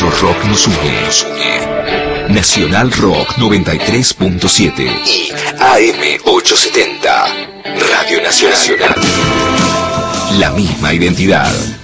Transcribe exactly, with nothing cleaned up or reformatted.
nuestro rock nos une. Nos une. Nacional Rock noventa y tres punto siete y A M ochocientos setenta. Radio Nacional. La misma identidad.